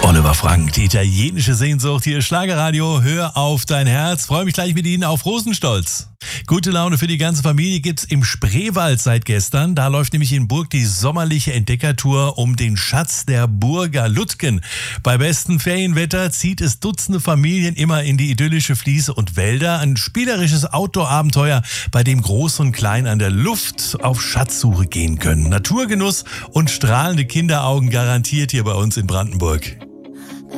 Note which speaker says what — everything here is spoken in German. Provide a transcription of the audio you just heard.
Speaker 1: Oliver Frank, die italienische Sehnsucht, hier Schlagerradio, hör auf dein Herz. Freue mich gleich mit Ihnen auf Rosenstolz. Gute Laune für die ganze Familie gibt's im Spreewald seit gestern. Da läuft nämlich in Burg die sommerliche Entdeckertour um den Schatz der Burger Lütgen. Bei bestem Ferienwetter zieht es Dutzende Familien immer in die idyllische Fliese und Wälder. Ein spielerisches Outdoor-Abenteuer, bei dem Groß und Klein an der Luft auf Schatzsuche gehen können. Naturgenuss und strahlende Kinderaugen garantiert hier bei uns in Brandenburg.